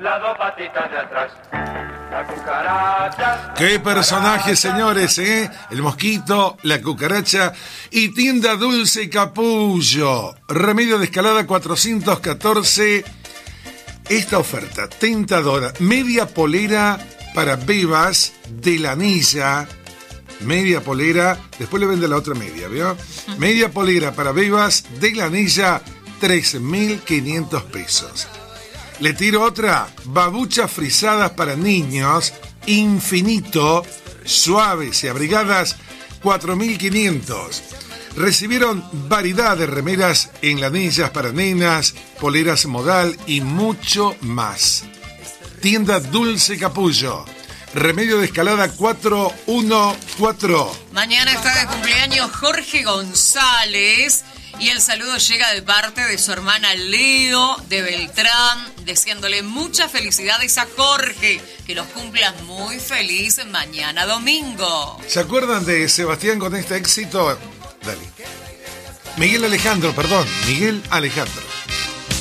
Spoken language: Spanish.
las dos patitas de atrás. La cucaracha. ¡Qué personajes, señores, eh! El mosquito, la cucaracha y tienda Dulce Capullo. Remedio de Escalada 414. Esta oferta tentadora. Media polera para bebas de la Anilla. Media polera. Después le vende la otra media, ¿vio? Media polera para bebas de la Anilla, 3.500 pesos. Le tiro otra, babuchas frisadas para niños, infinito, suaves y abrigadas, 4.500. Recibieron variedad de remeras en lanillas para nenas, poleras modal y mucho más. Tienda Dulce Capullo, Remedio de Escalada 414. Mañana está de cumpleaños Jorge González. Y el saludo llega de parte de su hermana Leo de Beltrán, deseándole muchas felicidades a Jorge, que los cumplas muy feliz mañana domingo. ¿Se acuerdan de Sebastián con este éxito? Dale. Miguel Alejandro.